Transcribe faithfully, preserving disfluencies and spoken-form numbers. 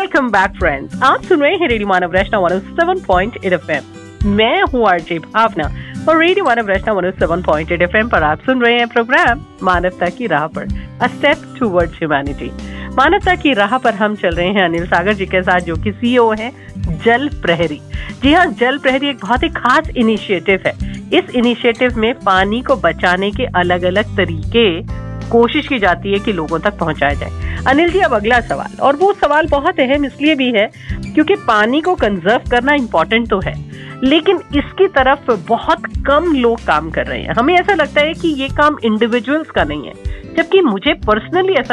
Welcome back friends, आप सुन रहे हैं रेडियो मानव रचना one O seven point eight F M. मैं हूँ आरजे भावना और रेडियो मानव रचना one O seven point eight F M पर आप सुन रहे हैं प्रोग्राम मानवता की राह पर, अ स्टेप टुवर्ड्स ह्यूमैनिटी। मानवता की राह पर हम चल रहे हैं अनिल सागर जी के साथ, जो कि सीईओ हैं जल प्रहरी। जी हाँ, जल प्रहरी एक बहुत ही खास इनिशिएटिव है। इस इनिशिएटिव में पानी को बचाने के अलग अलग तरीके कोशिश की जाती है कि लोगों तक पहुंचाया जाए। अनिल जी, अब अगला सवाल, और वो सवाल बहुत अहम इसलिए भी है क्योंकि पानी को कंजर्व करना इंपॉर्टेंट तो है, लेकिन इसकी तरफ बहुत कम लोग काम कर रहे हैं। हमें ऐसा लगता है कि ये काम इंडिविजुअल्स का नहीं है, जबकि मुझे पर्सनली ऐसा